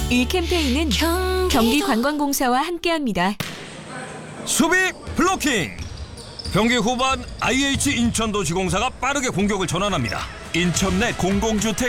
이 캠페인은 경기관광공사와 함께합니다. 수비 블로킹. 경기 후반 IH 인천도시공사가 빠르게 공격을 전환합니다. 인천 내 공공주택